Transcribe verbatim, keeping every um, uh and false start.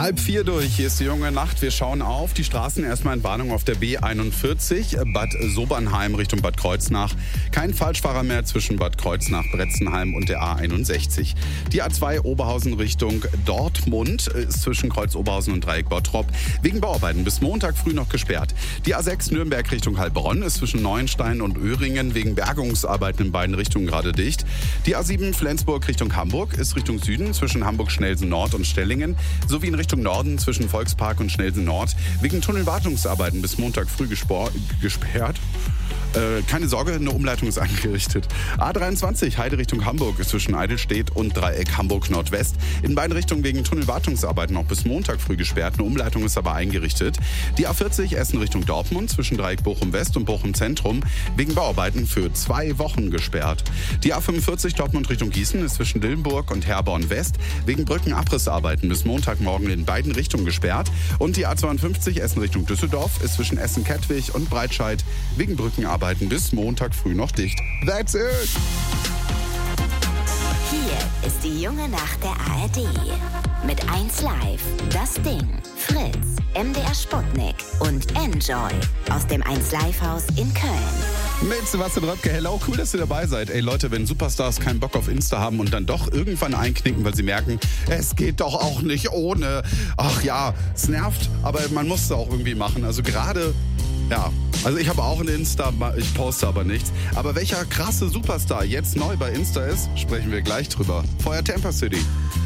Halb vier durch, hier ist die junge Nacht. Wir schauen auf die Straßen. Erstmal in Warnung auf der B einundvierzig, Bad Sobernheim Richtung Bad Kreuznach. Kein Falschfahrer mehr zwischen Bad Kreuznach, Bretzenheim und der A einundsechzig. Die A zwei Oberhausen Richtung Dortmund ist zwischen Kreuz Oberhausen und Dreieck Bottrop wegen Bauarbeiten bis Montag früh noch gesperrt. Die A sechs Nürnberg Richtung Heilbronn ist zwischen Neuenstein und Öhringen wegen Bergungsarbeiten in beiden Richtungen gerade dicht. Die A sieben Flensburg Richtung Hamburg ist Richtung Süden zwischen Hamburg-Schnelsen Nord und Stellingen sowie in Richtung Norden zwischen Volkspark und Schnelsen Nord wegen Tunnelwartungsarbeiten bis Montag früh gespor- gesperrt. Äh, keine Sorge, eine Umleitung ist eingerichtet. A dreiundzwanzig Heide Richtung Hamburg ist zwischen Eidelstedt und Dreieck Hamburg Nordwest in beiden Richtungen wegen Tunnelwartungsarbeiten auch bis Montag früh gesperrt. Eine Umleitung ist aber eingerichtet. Die A vierzig Essen Richtung Dortmund zwischen Dreieck Bochum West und Bochum Zentrum wegen Bauarbeiten für zwei Wochen gesperrt. Die A fünfundvierzig Dortmund Richtung Gießen ist zwischen Dillenburg und Herborn West wegen Brückenabrissarbeiten bis Montagmorgen in beiden Richtungen gesperrt. Und die A zweiundfünfzig Essen Richtung Düsseldorf ist zwischen Essen-Kettwig und Breitscheid wegen Brückenarbeiten bis Montag früh noch dicht. That's it! Hier ist die junge Nacht der A R D. Mit eins Live, Das Ding, Fritz, M D R Sputnik und Enjoy aus dem eins Live Haus in Köln. Mit Sebastian Röpke, hello, cool, dass ihr dabei seid. Ey Leute, wenn Superstars keinen Bock auf Insta haben und dann doch irgendwann einknicken, weil sie merken, es geht doch auch nicht ohne. Ach ja, es nervt, aber man muss es auch irgendwie machen. Also gerade, ja, also ich habe auch ein Insta, ich poste aber nichts. Aber welcher krasse Superstar jetzt neu bei Insta ist, sprechen wir gleich drüber. Vorher Tampa City.